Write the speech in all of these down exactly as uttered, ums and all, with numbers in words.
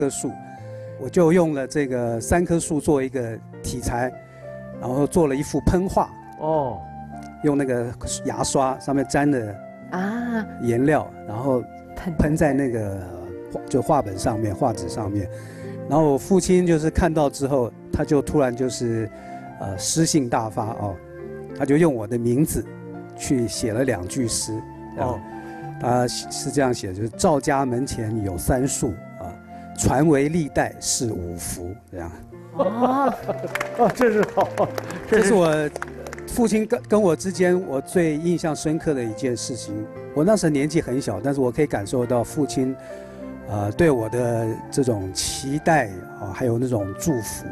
棵树，我就用了这个三棵树做一个题材，然后做了一幅喷画。 哦， 用那个牙刷上面沾了啊颜料，然后喷喷在那个就画本上面、画纸上面。然后我父亲就是看到之后，他就突然就是呃诗性大发哦，他就用我的名字去写了两句诗。哦，他是这样写的，就是赵家门前有三树啊，传为历代是五福这样。 哦， 哦，这是好， 这是我父亲跟跟我之间我最印象深刻的一件事情。我那时候年纪很小，但是我可以感受到父亲，呃，对我的这种期待啊，还有那种祝福。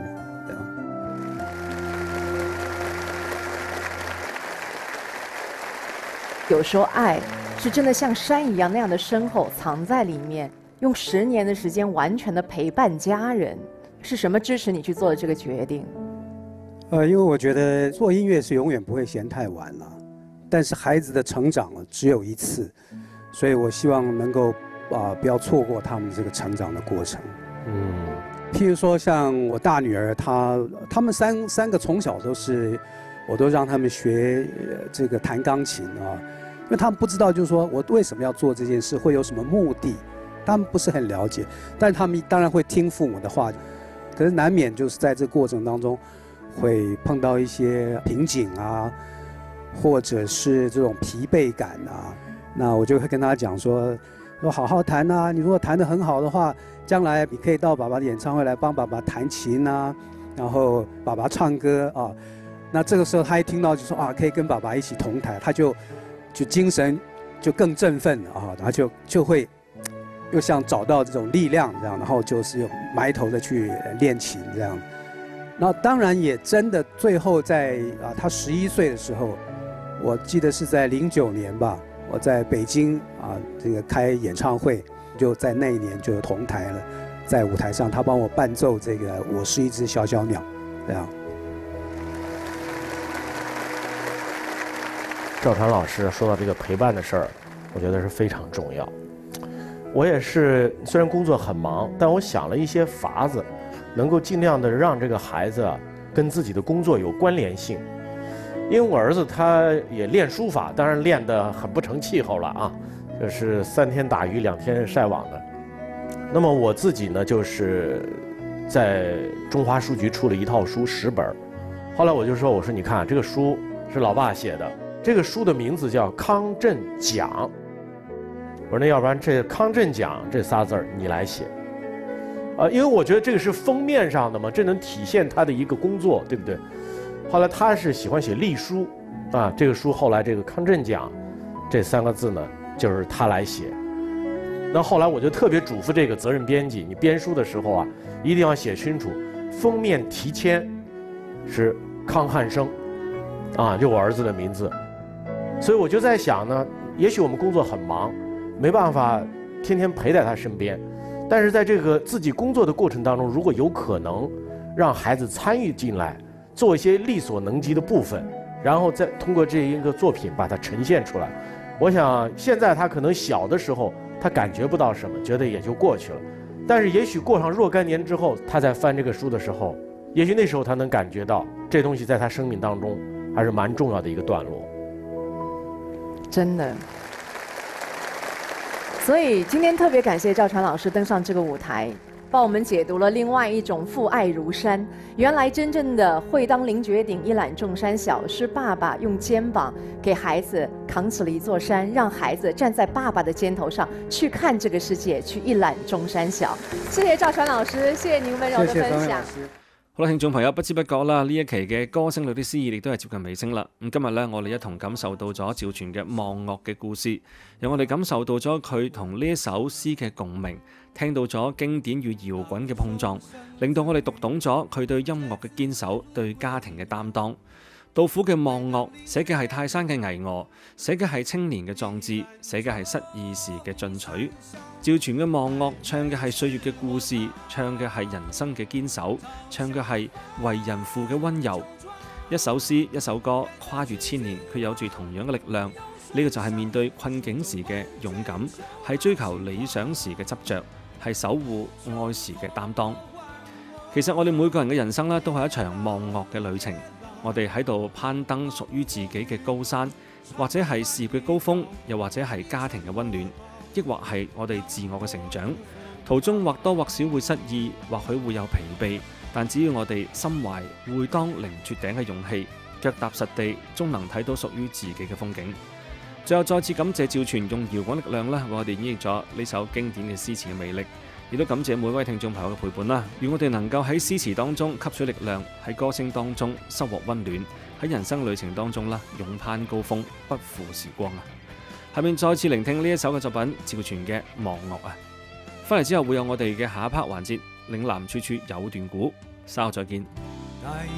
有时候爱是真的像山一样那样的深厚，藏在里面，用十年的时间完全的陪伴家人。是什么支持你去做的这个决定？ 呃，因为我觉得做音乐是永远不会嫌太晚了，但是孩子的成长只有一次，所以我希望能够啊、呃、不要错过他们这个成长的过程。 嗯， 譬如说像我大女儿，她她们三三个从小都是，我都让他们学、呃、这个弹钢琴啊，因为他们不知道就是说我为什么要做这件事，会有什么目的，他们不是很了解，但他们当然会听父母的话。可是难免就是在这过程当中，会碰到一些瓶颈啊，或者是这种疲惫感啊。那我就会跟他讲说，说好好弹啊，你如果弹得很好的话，将来你可以到爸爸的演唱会来帮爸爸弹琴啊，然后爸爸唱歌啊。那这个时候他一听到就说啊，可以跟爸爸一起同台，他就就精神就更振奋了啊，然后就就会。又像找到这种力量这样，然后就是又埋头的去练琴这样。那当然也真的最后在啊，他十一岁的时候，我记得是在零九年吧，我在北京啊这个开演唱会，就在那一年就同台了，在舞台上他帮我伴奏这个《我是一只小小鸟》这样。 赵传老师说到这个陪伴的事儿，我觉得是非常重要。我也是，虽然工作很忙，但我想了一些法子，能够尽量的让这个孩子啊跟自己的工作有关联性。因为我儿子他也练书法，当然练得很不成气候了啊，就是三天打鱼两天晒网的。那么我自己呢，就是在中华书局出了一套书十本，后来我就说，我说你看这个书是老爸写的，这个书的名字叫《康震讲》。我说那要不然这康震讲这仨字儿你来写，啊，因为我觉得这个是封面上的嘛，这能体现他的一个工作，对不对？后来他是喜欢写隶书，啊，这个书后来这个康震讲这三个字呢，就是他来写。那后来我就特别嘱咐这个责任编辑，你编书的时候啊，一定要写清楚，封面题签是康汉生，啊，就我儿子的名字。所以我就在想呢，也许我们工作很忙。没办法天天陪在他身边，但是在这个自己工作的过程当中，如果有可能让孩子参与进来，做一些力所能及的部分，然后再通过这一个作品把它呈现出来，我想现在他可能小的时候他感觉不到什么，觉得也就过去了，但是也许过上若干年之后，他在翻这个书的时候，也许那时候他能感觉到这东西在他生命当中还是蛮重要的一个段落。 真的。所以今天特别感谢赵传老师登上这个舞台，帮我们解读了另外一种父爱如山。原来真正的会当凌绝顶，一览众山小，是爸爸用肩膀给孩子扛起了一座山，让孩子站在爸爸的肩头上去看这个世界，去一览众山小。谢谢赵传老师，谢谢您温柔的分享。 好啦，聽眾朋友，不知不覺啦，呢一期嘅歌聲裏啲詩意亦都係接近尾聲啦。咁今日呢，我哋一同感受到咗趙傳嘅望樂嘅故事，讓我哋感受到咗佢同呢一首詩嘅共鳴，聽到咗經典與搖滾嘅碰撞，令到我哋讀懂咗佢對音樂嘅堅守，對家庭嘅擔當。杜甫嘅望樂寫嘅係泰山嘅巍峨，寫嘅係青年嘅壯志，寫嘅係失意時嘅進取。趙傳嘅望樂唱嘅係歲月嘅故事，唱嘅係人生嘅堅守，唱嘅係為人父嘅溫柔。一首詩一首歌跨越千年，佢有住同樣嘅力量。呢個就係面對困境時嘅勇敢，係追求理想時嘅執着， 係守護愛時嘅擔當。其實我哋每個人嘅人生咧，都係一場望樂嘅旅程。我哋喺度攀登屬於自己嘅高山，或者係事業嘅高峰，又或者係家庭嘅溫暖，抑或係我哋自我嘅成長。途中或多或少會失意，或許會有疲憊，但只要我哋心懷會當凌絕頂嘅勇氣，腳踏實地，終能睇到屬於自己嘅風景。最後再次感謝趙傳用搖滾力量啦，為我哋演繹咗呢首經典嘅詩詞嘅魅力。亦都感謝每位聽眾朋友嘅陪伴啦，願我哋能夠喺詩詞當中吸取力量，喺歌聲當中收穫溫暖，喺人生旅程當中啦勇攀高峰，不負時光啊！下面再次聆聽呢一首嘅作品，趙傳嘅《望樂》啊！翻嚟之後會有我哋嘅下一 part 環節，嶺南處處有段古，稍後再見。 大